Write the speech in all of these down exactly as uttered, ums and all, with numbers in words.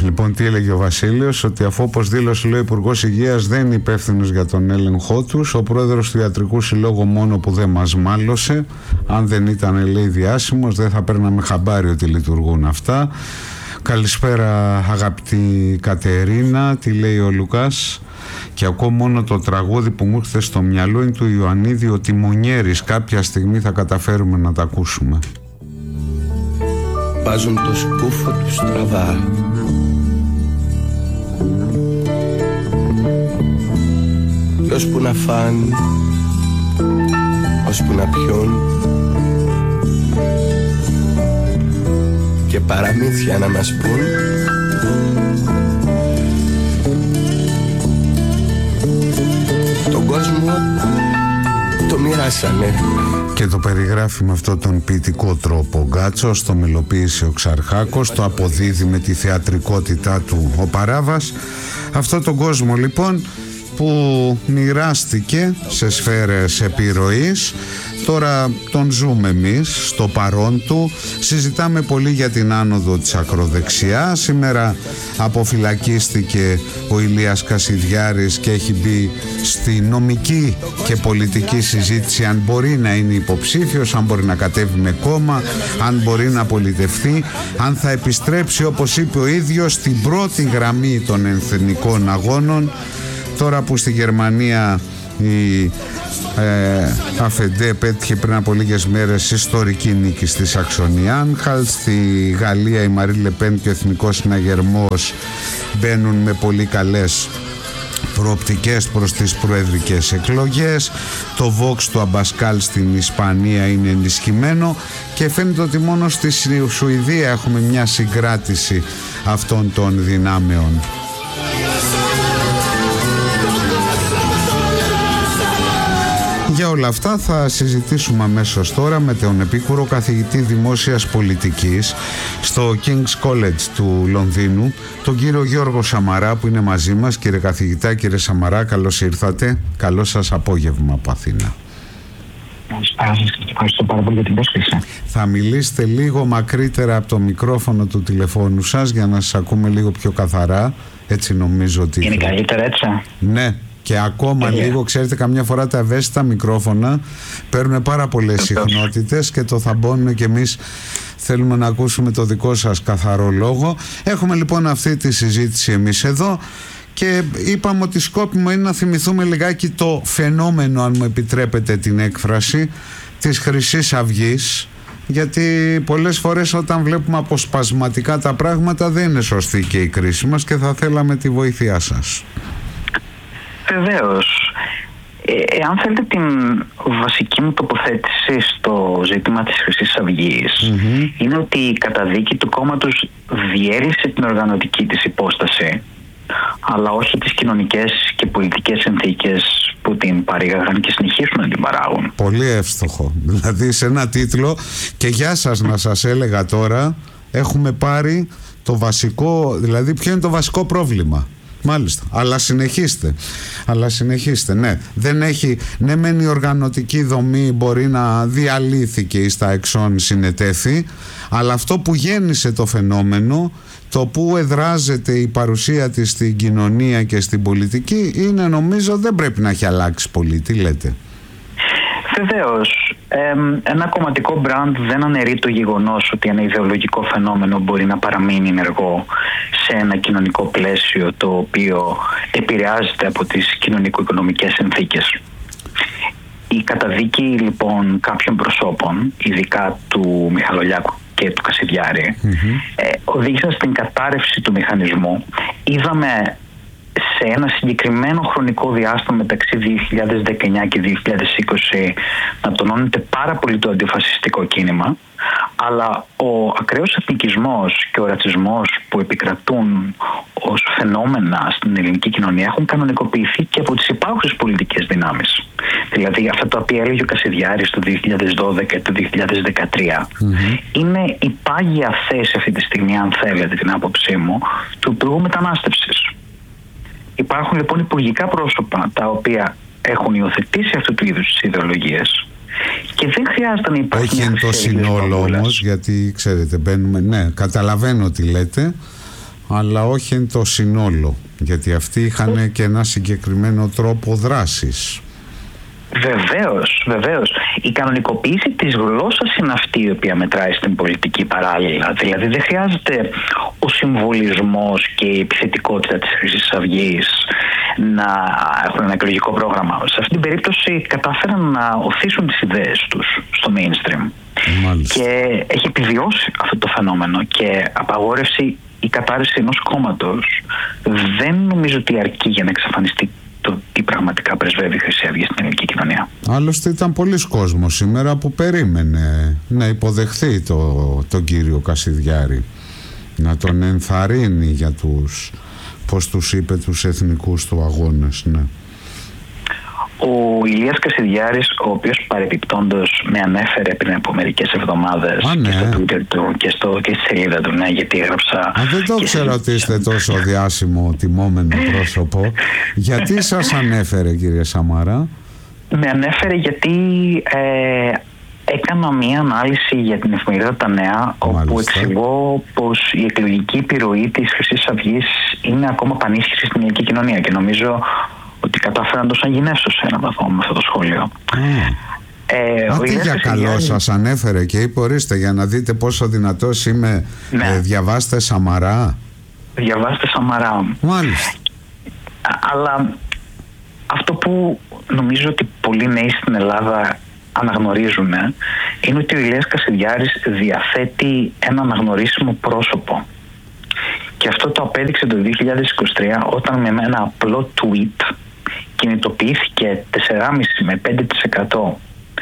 Λοιπόν, τι έλεγε ο Βασίλειος? Ότι αφού, όπως δήλωσε, λέει, ο Υπουργός Υγείας δεν είναι υπεύθυνος για τον έλεγχό τους, ο πρόεδρος του Ιατρικού Συλλόγου μόνο που δεν μας μάλωσε. Αν δεν ήταν, λέει, διάσημος, δεν θα παίρναμε χαμπάρι ότι λειτουργούν αυτά. Καλησπέρα, αγαπητή Κατερίνα, τι λέει ο Λουκάς? Και ακούω μόνο το τραγούδι που μου ήρθε στο μυαλό, είναι του Ιωαννίδη, ο Τιμονιέρης. Κάποια στιγμή θα καταφέρουμε να τα ακούσουμε. Βάζουν το σκούφο του στραβά, κι ώσπου να φάν, ώσπου να πιούν, και παραμύθια να μας πουν. Τον κόσμο το μοιράσανε. Και το περιγράφει με αυτόν τον ποιητικό τρόπο ο Γκάτσος, το μελοποίησε ο Ξαρχάκος, το αποδίδει με τη θεατρικότητά του ο Παράβας. Αυτό τον κόσμο λοιπόν που μοιράστηκε σε σφαίρες επιρροής, τώρα τον ζούμε εμείς στο παρόν του. Συζητάμε πολύ για την άνοδο της ακροδεξιάς. Σήμερα αποφυλακίστηκε ο Ηλίας Κασιδιάρης και έχει μπει στη νομική και πολιτική συζήτηση αν μπορεί να είναι υποψήφιος, αν μπορεί να κατέβει με κόμμα, αν μπορεί να πολιτευθεί, αν θα επιστρέψει, όπως είπε ο ίδιος, στην πρώτη γραμμή των εθνικών αγώνων. Τώρα που στη Γερμανία η ε, Αφεντέ πέτυχε πριν από λίγες μέρες ιστορική νίκη στη Σαξονιάνχαλτ, στη Γαλλία η Μαρί Λεπέν και ο Εθνικός Συναγερμός μπαίνουν με πολύ καλές προοπτικές προς τις προεδρικές εκλογές. Το Vox του Αμπασκάλ στην Ισπανία είναι ενισχυμένο και φαίνεται ότι μόνο στη Σουηδία έχουμε μια συγκράτηση αυτών των δυνάμεων. Για όλα αυτά θα συζητήσουμε αμέσως τώρα με τον επίκουρο καθηγητή δημόσιας πολιτικής στο King's College του Λονδίνου, τον κύριο Γιώργο Σαμαρά, που είναι μαζί μας. Κύριε καθηγητά, κύριε Σαμαρά, καλώς ήρθατε. Καλό σας απόγευμα από Αθήνα. Καλησπέρα σας και ευχαριστώ πάρα πολύ για την πρόσκληση. Θα μιλήσετε λίγο μακρύτερα από το μικρόφωνο του τηλεφώνου σας για να σας ακούμε λίγο πιο καθαρά. Έτσι νομίζω ότι... Είναι καλύτερα έτσι? Ναι. Και ακόμα yeah. λίγο, ξέρετε, καμιά φορά τα ευαίσθητα μικρόφωνα παίρνουν πάρα πολλές συχνότητες και το θαμπώνουμε και εμείς θέλουμε να ακούσουμε το δικό σας καθαρό λόγο. Έχουμε λοιπόν αυτή τη συζήτηση εμείς εδώ και είπαμε ότι σκόπιμο είναι να θυμηθούμε λιγάκι το φαινόμενο, αν μου επιτρέπετε την έκφραση, της Χρυσής Αυγής, γιατί πολλές φορές όταν βλέπουμε αποσπασματικά τα πράγματα δεν είναι σωστή και η κρίση μας και θα θέλαμε τη βοήθειά σας. Βεβαίως. Ε, εάν θέλετε την βασική μου τοποθέτηση στο ζήτημα της Χρυσής Αυγής, mm-hmm. είναι ότι η καταδίκη του κόμματος διέλυσε την οργανωτική της υπόσταση, αλλά όχι τις κοινωνικές και πολιτικές συνθήκες που την παρήγαγαν και συνεχίσουν να την παράγουν. Πολύ εύστοχο. Δηλαδή σε ένα τίτλο, και γεια σας να σας έλεγα τώρα, έχουμε πάρει το βασικό, δηλαδή ποιο είναι το βασικό πρόβλημα. Μάλιστα, αλλά συνεχίστε αλλά συνεχίστε, ναι, δεν έχει, ναι μεν η οργανωτική δομή μπορεί να διαλύθηκε ή στα εξών συνετέθη, αλλά αυτό που γέννησε το φαινόμενο, το που εδράζεται η παρουσία της στην κοινωνία και στην πολιτική, είναι, νομίζω, δεν πρέπει να έχει αλλάξει πολύ. Τι λέτε? Βεβαίως, ε, ένα κομματικό μπραντ δεν αναιρεί το γεγονός ότι ένα ιδεολογικό φαινόμενο μπορεί να παραμείνει ενεργό σε ένα κοινωνικό πλαίσιο το οποίο επηρεάζεται από τις κοινωνικο-οικονομικές συνθήκες. Η καταδίκη λοιπόν κάποιων προσώπων, ειδικά του Μιχαλολιάκου και του Κασιδιάρη, mm-hmm. ε, οδήγησαν στην κατάρρευση του μηχανισμού. Είδαμε σε ένα συγκεκριμένο χρονικό διάστημα μεταξύ δύο χιλιάδες δεκαεννιά και δύο χιλιάδες είκοσι να τονώνεται πάρα πολύ το αντιφασιστικό κίνημα, αλλά ο ακραίος εθνικισμός και ο ρατσισμός που επικρατούν ως φαινόμενα στην ελληνική κοινωνία έχουν κανονικοποιηθεί και από τις υπάρχουσες πολιτικές δυνάμεις. Δηλαδή αυτά τα οποία έλεγε ο Κασιδιάρης το δύο χιλιάδες δώδεκα και το δύο χιλιάδες δεκατρία mm-hmm. είναι η πάγια θέση αυτή τη στιγμή, αν θέλετε την άποψή μου, του υπουργού μετανάστευσης. Υπάρχουν λοιπόν υπουργικά πρόσωπα τα οποία έχουν υιοθετήσει αυτού του είδους τις ιδεολογίες και δεν χρειάζεται να υπάρχει. Όχι εν το συνόλο όμως, γιατί ξέρετε μπαίνουμε, ναι, καταλαβαίνω τι λέτε, αλλά όχι εν το συνόλο, γιατί αυτοί είχαν και ένα συγκεκριμένο τρόπο δράσης. Βεβαίως, βεβαίως. Η κανονικοποίηση της γλώσσας είναι αυτή η οποία μετράει στην πολιτική παράλληλα. Δηλαδή δεν χρειάζεται ο συμβολισμός και η επιθετικότητα της Χρυσής Αυγής να έχουν ένα εκλογικό πρόγραμμα. Σε αυτή την περίπτωση κατάφεραν να οθήσουν τις ιδέες τους στο mainstream. Μάλιστα. Και έχει επιβιώσει αυτό το φαινόμενο, και απαγόρευση ή κατάρρευση ενός κόμματος δεν νομίζω ότι αρκεί για να εξαφανιστεί το τι πραγματικά πρεσβεύει η Χρυσή Αυγή στην ελληνική κοινωνία. Άλλωστε ήταν πολλοί κόσμος σήμερα που περίμενε να υποδεχθεί το, τον κύριο Κασιδιάρη, να τον ενθαρρύνει για τους, πώς τους είπε, τους εθνικούς του αγώνες. Ναι. Ο Ηλίας Κασιδιάρης, ο οποίος παρεπιπτόντως με ανέφερε πριν από μερικές εβδομάδες, Α, ναι. και στο Twitter του και, στο, και στη σελίδα του, ναι, γιατί έγραψα... Α, δεν το ξέρω ότι είστε τόσο διάσημο, τιμόμενο πρόσωπο. Γιατί σας ανέφερε, κύριε Σαμαρά? Με ανέφερε γιατί ε, έκανα μία ανάλυση για την εφημερίδα Τα Νέα, όπου Μάλιστα. εξηγώ πως η εκλογική επιρροή της Χρυσής Αυγής είναι ακόμα πανίσχυρη στην ελληνική κοινωνία, και νομίζω ότι κατάφερα να το σαγηνεύσω σε έναν βαθμό με αυτό το σχόλιο. Mm. Ε, Α, τι για καλό σας ανέφερε και είπε, ορίστε, για να δείτε πόσο δυνατός είμαι, ναι. ε, διαβάστε Σαμαρά. Διαβάστε Σαμαρά. Μάλιστα. Αλλά αυτό που νομίζω ότι πολλοί νέοι στην Ελλάδα αναγνωρίζουν είναι ότι ο Ηλίας Κασιδιάρης διαθέτει ένα αναγνωρίσιμο πρόσωπο. Και αυτό το απέδειξε το δύο χιλιάδες είκοσι τρία, όταν με ένα απλό tweet κινητοποιήθηκε τέσσερα κόμμα πέντε με πέντε τοις εκατό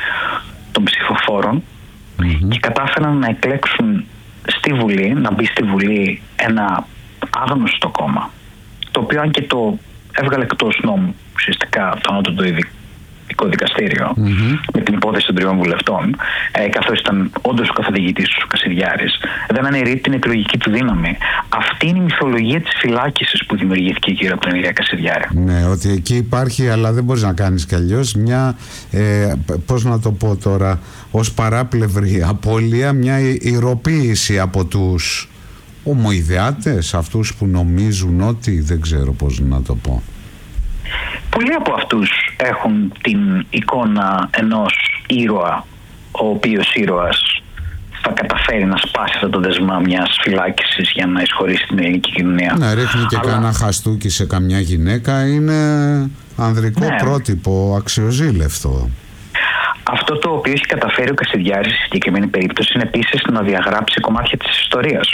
των ψηφοφόρων mm-hmm. και κατάφεραν να εκλέξουν στη Βουλή, να μπει στη Βουλή ένα άγνωστο κόμμα, το οποίο αν και το έβγαλε εκτός νόμου ουσιαστικά το ανώτατο ειδικό δικαστήριο mm-hmm. με την υπόθεση των τριών βουλευτών, ε, καθώς ήταν όντως ο καθοδηγητής του Κασιδιάρης, δεν αναιρεί την εκλογική του δύναμη. Αυτή είναι η μυθολογία της φυλάκισης που δημιουργήθηκε γύρω από τον Ηλία Κασιδιάρη. Ναι, ότι εκεί υπάρχει, αλλά δεν μπορείς να κάνεις κι αλλιώς, μια, ε, πώς να το πω τώρα, ως παράπλευρη απώλεια, μια ηροποίηση από τους ομοειδεάτες, αυτούς που νομίζουν ότι, δεν ξέρω πώς να το πω. Πολλοί από αυτούς έχουν την εικόνα ενός ήρωα, ο οποίος ήρωας θα καταφέρει να σπάσει αυτό το δεσμά μιας φυλάκισης για να εισχωρήσει την ελληνική κοινωνία. Ναι, ρίχνει και Αλλά... κανένα χαστούκι σε καμιά γυναίκα, είναι ανδρικό ναι. πρότυπο, αξιοζήλευτο. Αυτό το οποίο έχει καταφέρει ο Κασιδιάρης στη συγκεκριμένη περίπτωση είναι επίσης να διαγράψει κομμάτια της ιστορίας.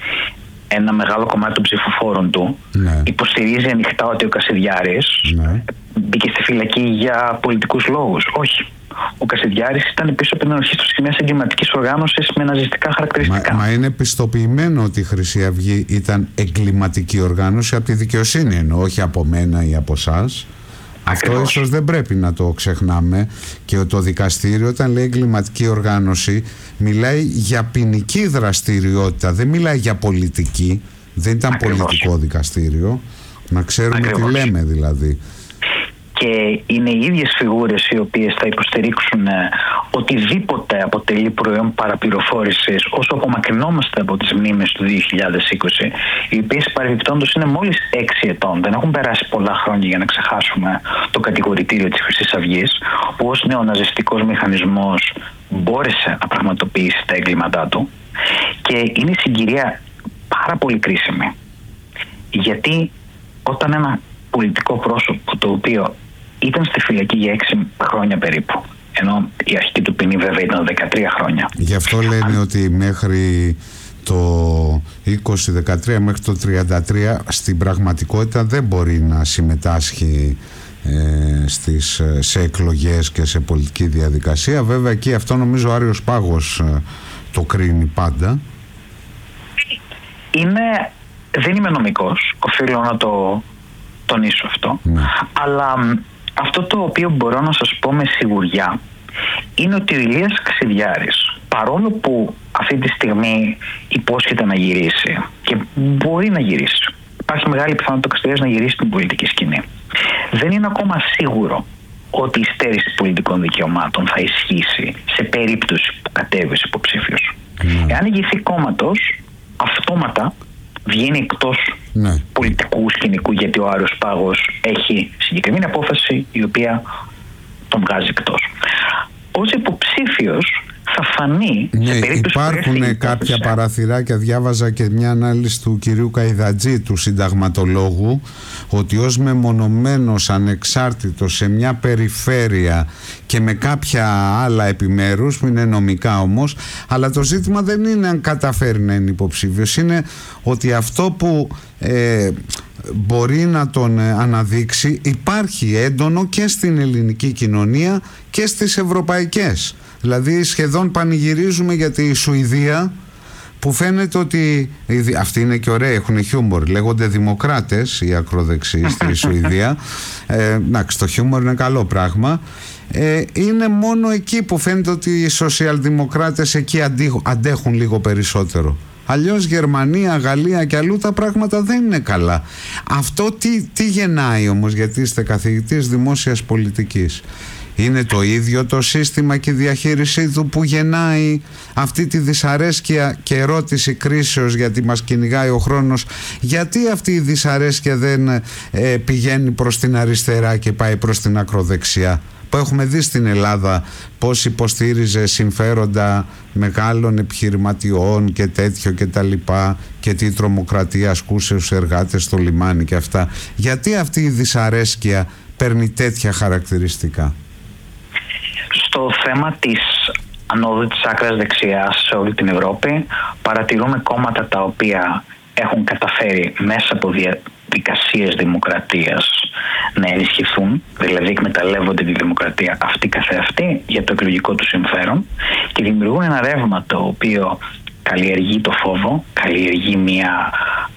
Ένα μεγάλο κομμάτι των ψηφοφόρων του ναι. υποστηρίζει ανοιχτά ότι ο Κασιδιάρης ναι. μπήκε στη φυλακή για πολιτικούς λόγους. Όχι. Ο Κασιδιάρης ήταν πίσω από την ανορχήστρωση μιας εγκληματικής οργάνωσης με ναζιστικά χαρακτηριστικά. Μα, μα είναι πιστοποιημένο ότι η Χρυσή Αυγή ήταν εγκληματική οργάνωση από τη δικαιοσύνη, ενώ όχι από μένα ή από εσάς. Αυτό ίσως δεν πρέπει να το ξεχνάμε, και το δικαστήριο όταν λέει εγκληματική οργάνωση μιλάει για ποινική δραστηριότητα, δεν μιλάει για πολιτική. Δεν ήταν Ακριβώς. πολιτικό δικαστήριο, να ξέρουμε Ακριβώς. τι λέμε δηλαδή. Και είναι οι ίδιες φιγούρες οι οποίες θα υποστηρίξουν ε, οτιδήποτε αποτελεί προϊόν παραπληροφόρησης όσο απομακρυνόμαστε από τις μνήμες του δύο χιλιάδες είκοσι, οι οποίες παρεμπιπτόντως είναι μόλις έξι ετών. Δεν έχουν περάσει πολλά χρόνια για να ξεχάσουμε το κατηγορητήριο της Χρυσής Αυγής, που ως νεοναζιστικός μηχανισμός μπόρεσε να πραγματοποιήσει τα έγκληματά του. Και είναι η συγκυρία πάρα πολύ κρίσιμη, γιατί όταν ένα πολιτικό πρόσωπο, το οποίο ήταν στη φυλακή για έξι χρόνια περίπου, ενώ η αρχική του ποινή βέβαια ήταν δεκατρία χρόνια. Γι' αυτό λένε Αν... ότι μέχρι το είκοσι δεκατρία, μέχρι το τριάντα τρία στην πραγματικότητα δεν μπορεί να συμμετάσχει ε, στις, σε εκλογές και σε πολιτική διαδικασία. Βέβαια εκεί αυτό νομίζω ο Άριος Πάγος ε, το κρίνει πάντα. Είναι, δεν είμαι νομικός, οφείλω να το τονίσω αυτό, ναι. αλλά αυτό το οποίο μπορώ να σας πω με σιγουριά είναι ότι ο Ηλίας Κασιδιάρης, παρόλο που αυτή τη στιγμή υπόσχεται να γυρίσει και μπορεί να γυρίσει, υπάρχει μεγάλη πιθανότητα ο Κασιδιάρης να γυρίσει στην πολιτική σκηνή, δεν είναι ακόμα σίγουρο ότι η στέρηση πολιτικών δικαιωμάτων θα ισχύσει σε περίπτωση που κατέβει υποψήφιος. Mm. Εάν ηγηθεί κόμματος, αυτόματα βγαίνει εκτός ναι. πολιτικού σκηνικού, γιατί ο Άριος Πάγος έχει συγκεκριμένη απόφαση η οποία τον βγάζει εκτός. Ως υποψήφιος θα φανεί, ναι, σε περίπτωση υπάρχουν που κάποια υπόθεση. παραθυράκια. Διάβαζα και μια ανάλυση του κυρίου Καϊδατζή, του συνταγματολόγου, ότι ως μεμονωμένος ανεξάρτητος σε μια περιφέρεια και με κάποια άλλα επιμέρους, που είναι νομικά όμως, αλλά το ζήτημα δεν είναι αν καταφέρει να είναι υποψήφιος, είναι ότι αυτό που ε, μπορεί να τον αναδείξει υπάρχει έντονο και στην ελληνική κοινωνία και στις ευρωπαϊκές. Δηλαδή σχεδόν πανηγυρίζουμε για τη Σουηδία, που φαίνεται ότι αυτοί είναι και ωραίοι, έχουν χιούμορ, λέγονται δημοκράτες οι ακροδεξιοί στη Σουηδία. ε, εντάξει, το χιούμορ είναι καλό πράγμα. ε, είναι μόνο εκεί που φαίνεται ότι οι σοσιαλδημοκράτες εκεί αντέχουν λίγο περισσότερο. Αλλιώς Γερμανία, Γαλλία και αλλού τα πράγματα δεν είναι καλά. Αυτό τι, τι γεννάει όμως, γιατί είστε καθηγητής δημόσιας πολιτικής? Είναι το ίδιο το σύστημα και η διαχείρισή του που γεννάει αυτή τη δυσαρέσκεια και ερώτηση κρίσεως, γιατί μας κυνηγάει ο χρόνος, γιατί αυτή η δυσαρέσκεια δεν ε, πηγαίνει προς την αριστερά και πάει προς την ακροδεξιά, που έχουμε δει στην Ελλάδα πώς υποστήριζε συμφέροντα μεγάλων επιχειρηματιών και τέτοιο και τα λοιπά, και τι τρομοκρατία ασκούσε στους εργάτες στο λιμάνι και αυτά. Γιατί αυτή η δυσαρέσκεια παίρνει τέτοια χαρακτηριστικά? Στο θέμα της ανόδου της άκρας δεξιάς σε όλη την Ευρώπη παρατηρούμε κόμματα τα οποία έχουν καταφέρει μέσα από διαδικασίες δημοκρατίας να ενισχυθούν, δηλαδή εκμεταλλεύονται τη δημοκρατία αυτή καθεαυτή για το εκλογικό του συμφέρον και δημιουργούν ένα ρεύμα το οποίο καλλιεργεί το φόβο, καλλιεργεί μια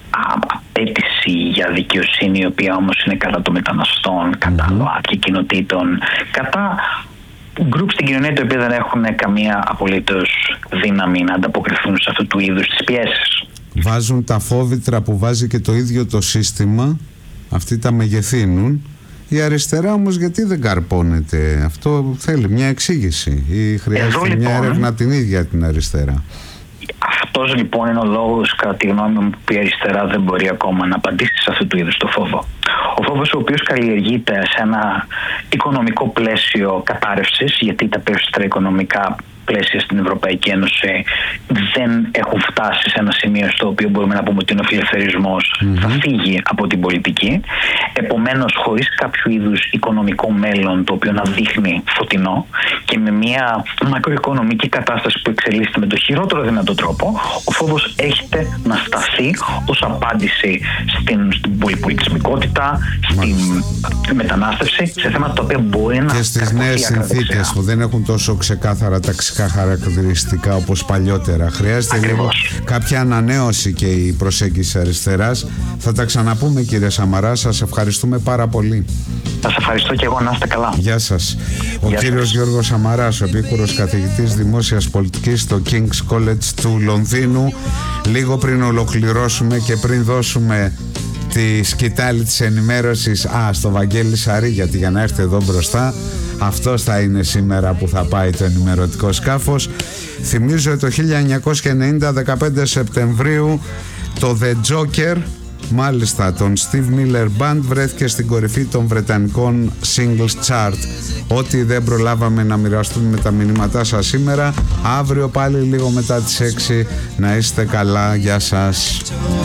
απέτηση για δικαιοσύνη, η οποία όμως είναι κατά των μεταναστών, κατά mm-hmm. ΛΟΑΤΚΙ κοινοτήτων, κατά γκρουπ στην κοινωνία τα οποία δεν έχουν καμία απολύτως δύναμη να ανταποκριθούν σε αυτού του είδους τις πιέσεις. Βάζουν τα φόβητρα που βάζει και το ίδιο το σύστημα, αυτοί τα μεγεθύνουν. Η αριστερά όμως γιατί δεν καρπώνεται? Αυτό θέλει μια εξήγηση ή χρειάζεται Εδώ, μια λοιπόν, έρευνα από την ίδια την αριστερά? Αυτός λοιπόν είναι ο λόγος, κατά τη γνώμη μου, που η αριστερά δεν μπορεί ακόμα να απαντήσει σε αυτού του είδους το φόβο. Ο φόβος ο οποίος καλλιεργείται σε ένα οικονομικό πλαίσιο κατάρρευσης, γιατί τα περισσότερα οικονομικά πλαίσια στην Ευρωπαϊκή Ένωση δεν έχουν φτάσει σε ένα σημείο στο οποίο μπορούμε να πούμε ότι ο φιλελευθερισμός mm-hmm. θα φύγει από την πολιτική. Επομένως, χωρίς κάποιο είδους οικονομικό μέλλον το οποίο να δείχνει φωτεινό και με μια μακροοικονομική κατάσταση που εξελίσσεται με το χειρότερο δυνατό τρόπο, ο φόβος έχετε να σταθεί ως απάντηση στην, στην πολυπολιτισμικότητα, στην mm-hmm. μετανάστευση, σε θέματα τα οποία μπορεί να... Και στις νέες συνθήκες που δεν έχουν τόσο ξεκάθαρα ταξικά χαρακτηριστικά όπως παλιότερα. Χρειάζεται λίγο κάποια ανανέωση και η προσέγγιση αριστεράς. Θα τα ξαναπούμε, κύριε Σαμαρά. Σας ευχαριστούμε πάρα πολύ. Σας ευχαριστώ και εγώ, να είστε καλά. Γεια σας. Ο Γεια κύριος σας. Γιώργος Σαμαράς, ο επίκουρος καθηγητής δημόσιας πολιτικής στο King's College του Λονδίνου. Λίγο πριν ολοκληρώσουμε και πριν δώσουμε τη σκητάλη της ενημέρωσης α, στο Βαγγέλη Σαρή, γιατί για να έρθει εδώ μπροστά αυτός θα είναι σήμερα που θα πάει το ενημερωτικό σκάφος. Θυμίζω το χίλια εννιακόσια ενενήντα, δεκαπέντε Σεπτεμβρίου, το The Joker, μάλιστα τον Steve Miller Band, βρέθηκε στην κορυφή των βρετανικών singles chart. Ό,τι δεν προλάβαμε να μοιραστούμε με τα μηνύματά σας σήμερα, αύριο πάλι λίγο μετά τις έξι. Να είστε καλά, γεια σας.